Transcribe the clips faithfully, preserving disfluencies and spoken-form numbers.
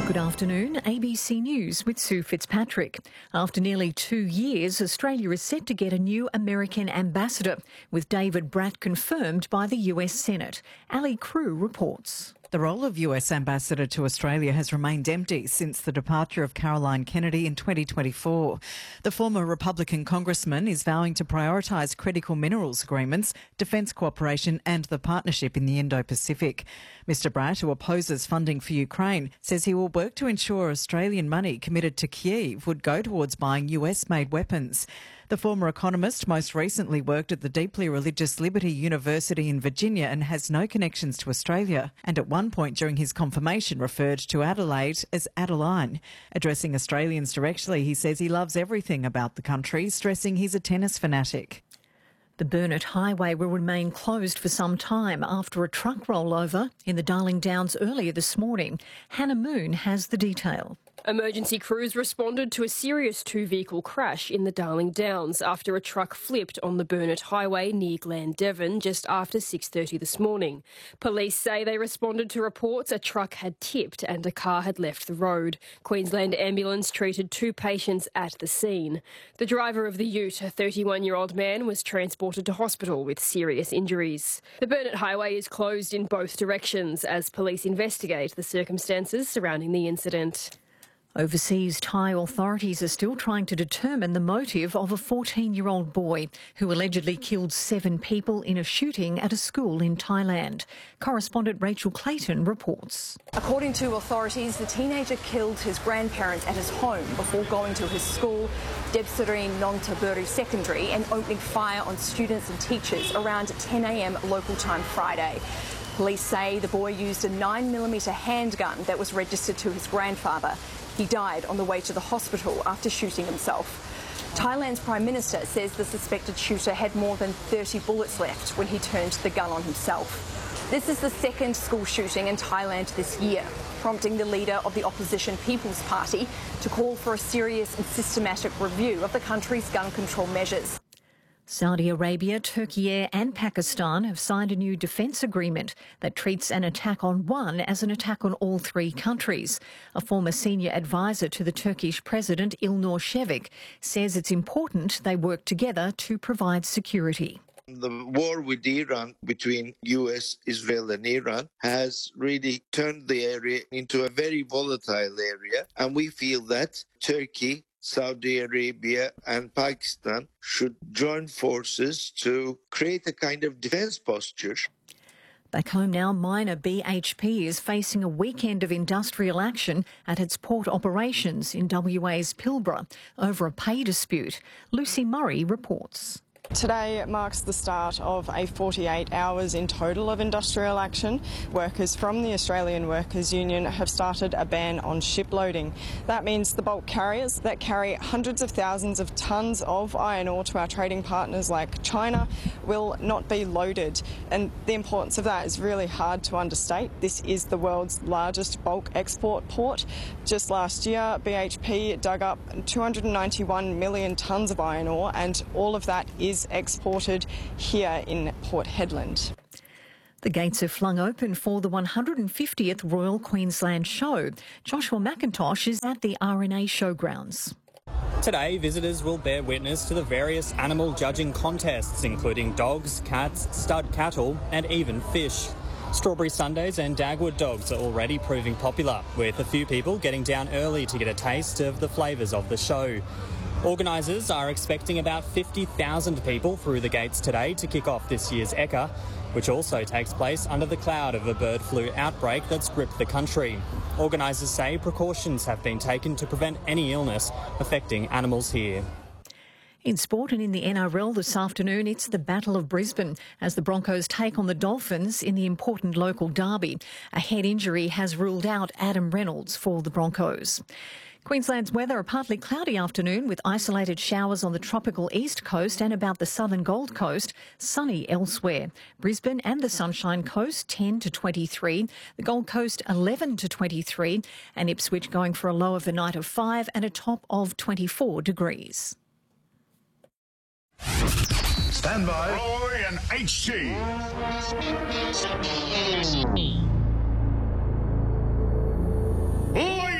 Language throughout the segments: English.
Good afternoon, A B C News with Sue Fitzpatrick. After nearly two years, Australia is set to get a new American ambassador, with David Bratt confirmed by the U S Senate. Ali Crew reports. The role of U S Ambassador to Australia has remained empty since the departure of Caroline Kennedy in twenty twenty-four. The former Republican congressman is vowing to prioritise critical minerals agreements, defence cooperation and the partnership in the Indo-Pacific. Mr Bratt, who opposes funding for Ukraine, says he will work to ensure Australian money committed to Kyiv would go towards buying U S-made weapons. The former economist most recently worked at the deeply religious Liberty University in Virginia and has no connections to Australia, and at one point during his confirmation referred to Adelaide as Adeline. Addressing Australians directly, he says he loves everything about the country, stressing he's a tennis fanatic. The Burnett Highway will remain closed for some time after a truck rollover in the Darling Downs earlier this morning. Hannah Moon has the detail. Emergency crews responded to a serious two-vehicle crash in the Darling Downs after a truck flipped on the Burnett Highway near Glandevin just after six thirty this morning. Police say they responded to reports a truck had tipped and a car had left the road. Queensland Ambulance treated two patients at the scene. The driver of the ute, a thirty-one-year-old man, was transported to hospital with serious injuries. The Burnett Highway is closed in both directions as police investigate the circumstances surrounding the incident. Overseas, Thai authorities are still trying to determine the motive of a fourteen-year-old boy who allegedly killed seven people in a shooting at a school in Thailand. Correspondent Rachel Clayton reports. According to authorities, the teenager killed his grandparents at his home before going to his school, Debsarine Nongtaburi Secondary, and opening fire on students and teachers around ten a m local time Friday. Police say the boy used a nine millimeter handgun that was registered to his grandfather. He died on the way to the hospital after shooting himself. Thailand's Prime Minister says the suspected shooter had more than thirty bullets left when he turned the gun on himself. This is the second school shooting in Thailand this year, prompting the leader of the opposition People's Party to call for a serious and systematic review of the country's gun control measures. Saudi Arabia, Turkey and Pakistan have signed a new defence agreement that treats an attack on one as an attack on all three countries. A former senior advisor to the Turkish President, Ilnur Shevik, says it's important they work together to provide security. The war with Iran between U S, Israel and Iran has really turned the area into a very volatile area, and we feel that Turkey, Saudi Arabia and Pakistan should join forces to create a kind of defence posture. Back home now, miner B H P is facing a weekend of industrial action at its port operations in W A's Pilbara over a pay dispute. Lucy Murray reports. Today marks the start of a forty-eight hours in total of industrial action. Workers from the Australian Workers Union have started a ban on ship loading. That means the bulk carriers that carry hundreds of thousands of tonnes of iron ore to our trading partners like China will not be loaded. And the importance of that is really hard to understate. This is the world's largest bulk export port. Just last year, B H P dug up two hundred ninety-one million tonnes of iron ore, and all of that is exported here in Port Hedland. The gates are flung open for the one hundred fiftieth Royal Queensland Show. Joshua McIntosh is at the R N A Showgrounds. Today, visitors will bear witness to the various animal judging contests, including dogs, cats, stud cattle and even fish. Strawberry Sundays and Dagwood dogs are already proving popular, with a few people getting down early to get a taste of the flavours of the show. Organisers are expecting about fifty thousand people through the gates today to kick off this year's Ekka, which also takes place under the cloud of a bird flu outbreak that's gripped the country. Organisers say precautions have been taken to prevent any illness affecting animals here. In sport and in the N R L this afternoon, it's the Battle of Brisbane as the Broncos take on the Dolphins in the important local derby. A head injury has ruled out Adam Reynolds for the Broncos. Queensland's weather, a partly cloudy afternoon with isolated showers on the tropical east coast and about the southern Gold Coast, sunny elsewhere. Brisbane and the Sunshine Coast ten to twenty-three, the Gold Coast eleven to twenty-three, and Ipswich going for a low of a night of five and a top of twenty-four degrees. Stand by. Roy and H T.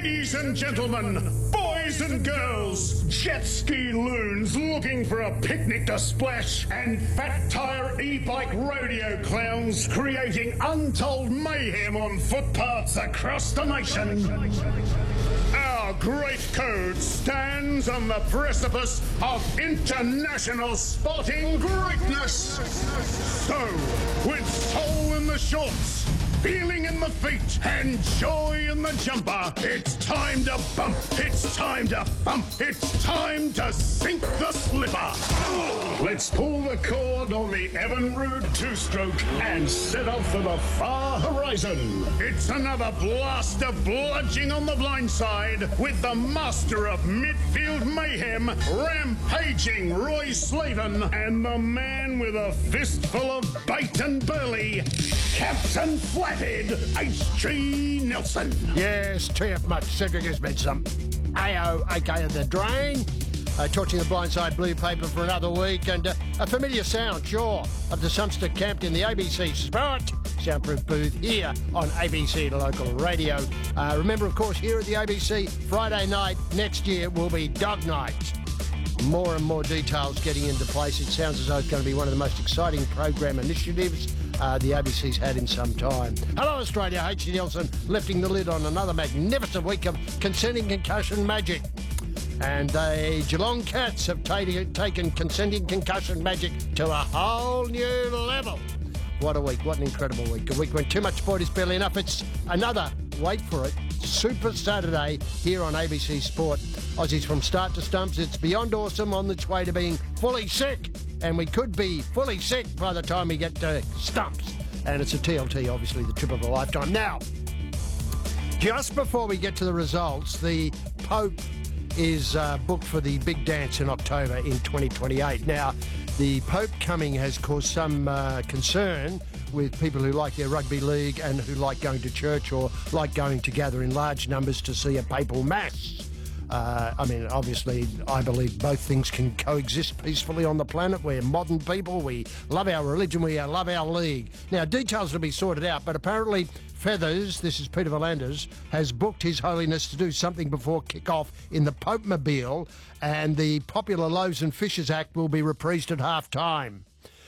Ladies and gentlemen, boys and girls, jet ski loons looking for a picnic to splash, and fat tyre e-bike rodeo clowns creating untold mayhem on footpaths across the nation. Our great code stands on the precipice of international sporting greatness. So, with soul in the shorts, feeling in the feet, and joy in the jumper, it's time to bump, it's time to bump, it's time to sink the slipper. Let's pull the cord on the Evinrude two-stroke and set off for the far horizon. It's another blast of bludging on the blind side with the master of midfield mayhem, rampaging Roy Slaven, and the man with a fistful of bait and burley, Captain Flathead H G Nelson. Yes, T F much. Cedric has been some A O, aka The Drain, uh, torching the blindside blue paper for another week, and uh, a familiar sound, sure, of the Sunster camped in the A B C Sport soundproof booth here on A B C Local Radio. Uh, remember, of course, here at the A B C, Friday night next year will be Dog Night. More and more details getting into place. It sounds as though it's going to be one of the most exciting program initiatives uh, the A B C's had in some time. Hello, Australia. H G Nelson lifting the lid on another magnificent week of consenting concussion magic. And the Geelong Cats have ta- taken consenting concussion magic to a whole new level. What a week. What an incredible week. A week when too much sport is barely enough. It's another, wait for it, Super Saturday here on A B C Sport. Aussies from start to stumps. It's beyond awesome, on its way to being fully sick. And we could be fully sick by the time we get to stumps. And it's a T L T, obviously, the trip of a lifetime. Now, just before we get to the results, the Pope is uh, booked for the big dance in October in twenty twenty-eight. Now, the Pope coming has caused some uh, concern with people who like their rugby league and who like going to church or like going together in large numbers to see a papal mass. Uh, I mean, obviously, I believe both things can coexist peacefully on the planet. We're modern people. We love our religion. We love our league. Now, details will be sorted out, but apparently Feathers, this is Peter V'landers, has booked His Holiness to do something before kick-off in the Pope-mobile, and the popular Loaves and Fishes Act will be reprised at half-time.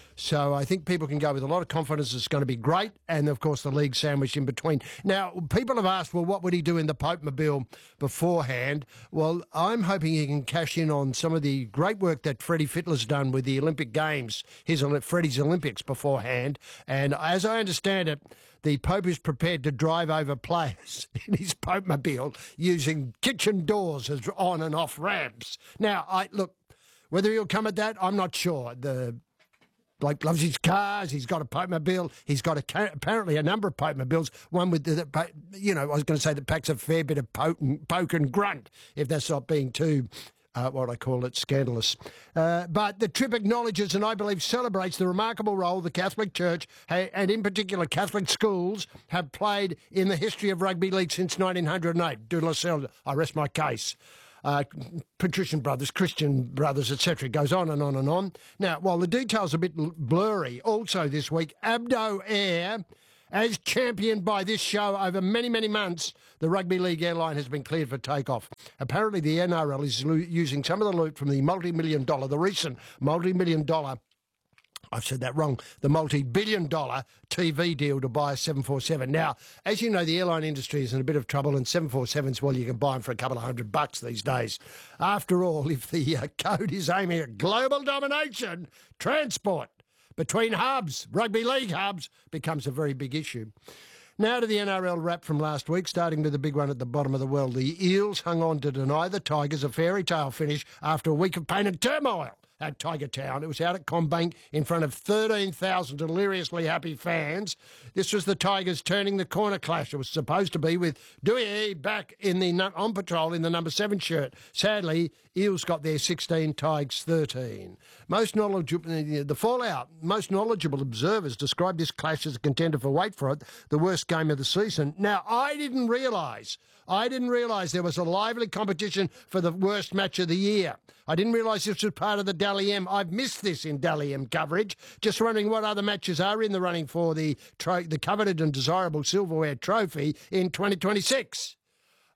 So I think people can go with a lot of confidence it's going to be great, and, of course, the league sandwiched in between. Now, people have asked, well, what would he do in the Pope-mobile beforehand? Well, I'm hoping he can cash in on some of the great work that Freddie Fittler's done with the Olympic Games, his Freddie's Olympics beforehand, and as I understand it, the Pope is prepared to drive over players in his Pope-mobile using kitchen doors as on and off ramps. Now, I look, whether he'll come at that, I'm not sure. The bloke loves his cars. He's got a Pope-mobile. He's got a, apparently a number of Pope-mobiles. One with the, the, you know, I was going to say that packs a fair bit of poke and, poke and grunt, if that's not being too, uh, what I call it, scandalous. Uh, but the trip acknowledges and I believe celebrates the remarkable role the Catholic Church, and in particular Catholic schools, have played in the history of rugby league since nineteen oh eight. De La Salle, I rest my case. Uh, Patrician brothers, Christian brothers, et cetera. It goes on and on and on. Now, while the details are a bit blurry, also this week, Abdo Air, as championed by this show over many, many months, the Rugby League airline has been cleared for takeoff. Apparently, the N R L is lo- using some of the loot from the multi-million dollar, the recent multi-million dollar, I've said that wrong, the multi-billion dollar T V deal to buy a seven forty-seven. Now, as you know, the airline industry is in a bit of trouble, and seven forty-sevens, well, you can buy them for a couple of hundred bucks these days. After all, if the uh, code is aiming at global domination, transport between hubs, rugby league hubs, becomes a very big issue. Now to the N R L wrap from last week, starting with the big one at the bottom of the world. The Eels hung on to deny the Tigers a fairy tale finish after a week of pain and turmoil at Tiger Town. It was out at CommBank in front of thirteen thousand deliriously happy fans. This was the Tigers turning the corner clash. It was supposed to be with Dewey back in the on patrol in the number seven shirt. Sadly, Eels got their sixteen, Tigers thirteen. Most knowledgeable, the fallout, most knowledgeable observers described this clash as a contender for, wait for it, the worst game of the season. Now, I didn't realise, I didn't realise there was a lively competition for the worst match of the year. I didn't realise this was part of the Dally M. I've missed this in Dally M coverage. Just wondering what other matches are in the running for the tro- the coveted and desirable silverware trophy in twenty twenty-six.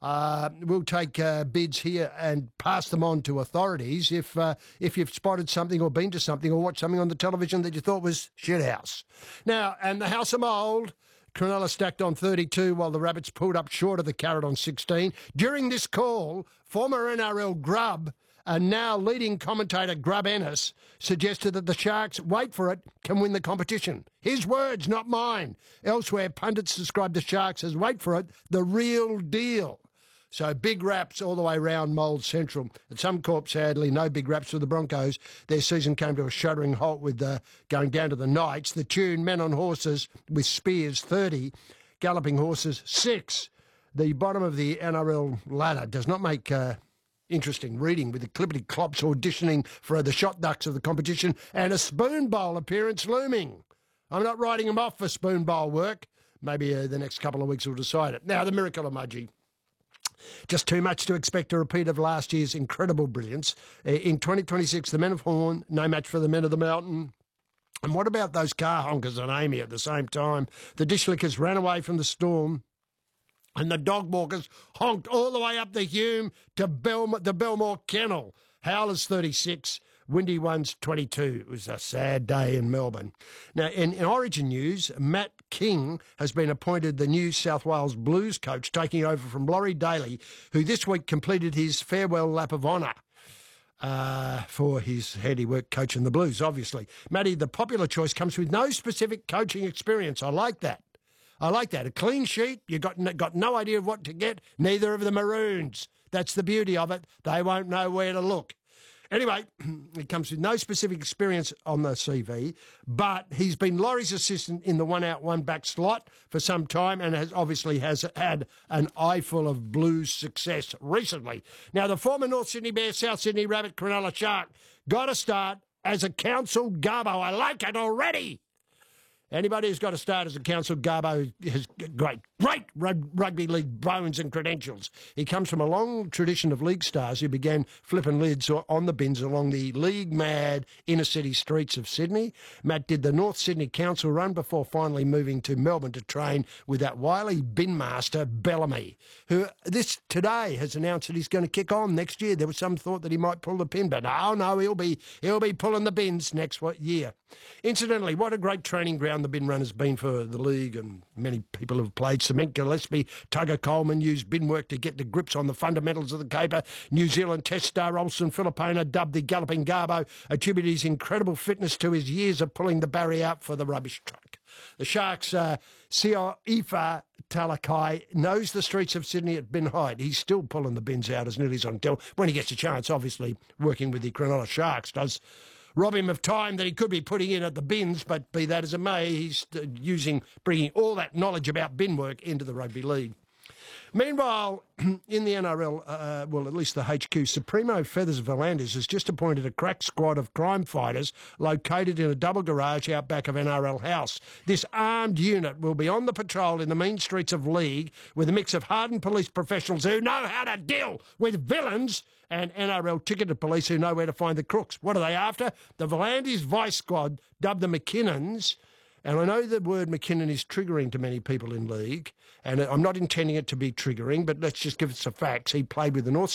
Uh, we'll take uh, bids here and pass them on to authorities if uh, if you've spotted something or been to something or watched something on the television that you thought was shithouse. Now, and the House of Mould, Cronulla stacked on thirty-two while the Rabbits pulled up short of the Carrot on sixteen. During this call, former N R L Grub and now leading commentator Grub Ennis suggested that the Sharks, wait for it, can win the competition. His words, not mine. Elsewhere, pundits described the Sharks as, wait for it, the real deal. So big raps all the way round Mould Central. At Suncorp, sadly, no big raps for the Broncos. Their season came to a shuddering halt with uh, going down to the Knights. The tune, Men on Horses with Spears thirty, Galloping Horses six. The bottom of the N R L ladder does not make uh, interesting reading, with the Clippity Clops auditioning for the shot ducks of the competition and a spoon bowl appearance looming. I'm not writing them off for spoon bowl work. Maybe uh, the next couple of weeks will decide it. Now, the miracle emoji. Just too much to expect a repeat of last year's incredible brilliance. In twenty twenty-six, the Men of Horn, no match for the Men of the Mountain. And what about those car honkers and Amy at the same time? The dishlickers ran away from the storm, and the dog walkers honked all the way up the Hume to Belmore, the Belmore Kennel. Howlers thirty-six, Windy Ones twenty-two. It was a sad day in Melbourne. Now, in, in Origin news, Matt King has been appointed the New South Wales Blues coach, taking over from Laurie Daly, who this week completed his farewell lap of honour uh, for his handiwork coaching the Blues, obviously. Matty, the popular choice comes with no specific coaching experience. I like that. I like that. A clean sheet, you got got no idea of what to get, neither of the Maroons. That's the beauty of it. They won't know where to look. Anyway, it comes with no specific experience on the C V, but he's been Laurie's assistant in the one-out, one-back slot for some time and has obviously has had an eyeful of Blues success recently. Now, the former North Sydney Bear, South Sydney Rabbit, Cronulla Shark got to start as a council garbo. I like it already. Anybody who's got to start as a council garbo has great, great rugby league bones and credentials. He comes from a long tradition of league stars who began flipping lids on the bins along the league-mad inner-city streets of Sydney. Matt did the North Sydney Council run before finally moving to Melbourne to train with that wily bin master, Bellamy, who this today has announced that he's going to kick on next year. There was some thought that he might pull the pin, but no, no, he'll be, he'll be pulling the bins next year. Incidentally, what a great training ground the bin run has been for the league, and many people have played. Cement Gillespie, Tugger Coleman used bin work to get the grips on the fundamentals of the caper. New Zealand Test star Olsen Filipina, dubbed the Galloping Garbo, attributed his incredible fitness to his years of pulling the barrier out for the rubbish truck. The Sharks' uh, Sioifa Talakai knows the streets of Sydney at bin height. He's still pulling the bins out as nearly as I can tell. When he gets a chance, obviously, working with the Cronulla Sharks does rob him of time that he could be putting in at the bins, but be that as it may, he's using, bringing all that knowledge about bin work into the rugby league. Meanwhile, in the N R L, uh, well, at least the H Q, Supremo Feathers Volandis has just appointed a crack squad of crime fighters located in a double garage out back of N R L House. This armed unit will be on the patrol in the mean streets of League with a mix of hardened police professionals who know how to deal with villains and N R L ticketed police who know where to find the crooks. What are they after? The Volandis Vice Squad, dubbed the McKinnons. And I know the word McKinnon is triggering to many people in League, and I'm not intending it to be triggering, but let's just give it some facts. He played with the North